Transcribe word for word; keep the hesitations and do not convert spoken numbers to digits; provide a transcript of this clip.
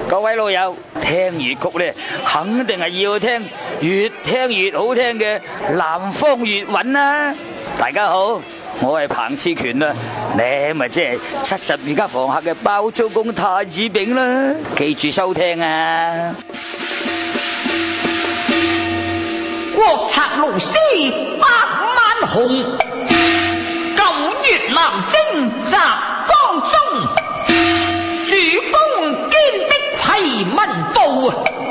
各位老友，聽粵曲呢，肯定係要聽越聽越好聽嘅南方粵韻啦。大家好，我係彭次權啦，你咪即係七十二家房客嘅包租公太子炳啦，記住收聽啊！ 國策勞師百萬雄，九月南征襲江中，主公堅壁為民暴。